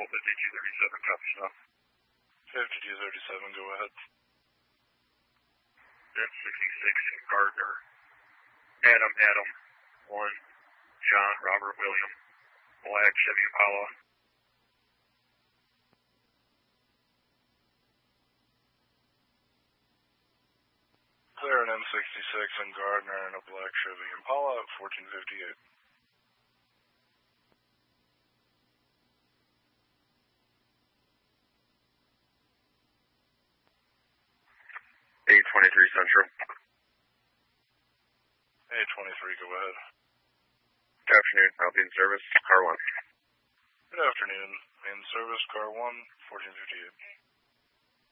5237, copy stop. 5237, go ahead. 1066 in Gardner. Adam, 1, John, Robert, William, black Chevy Impala. Clear an M66 in Gardner and a black Chevy Impala at 1458. 823 Central. 823, go ahead. Good afternoon, I'll be in service, car 1. Good afternoon, in service, car 1, 1458.